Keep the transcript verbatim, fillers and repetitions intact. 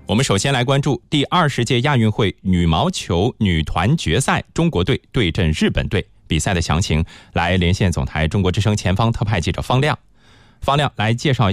我们首先来关注第二十届亚运会羽毛球女团决赛，中国队对阵日本队。比赛的详情，来连线总台中国之声前方特派记者方亮。方亮来介绍一下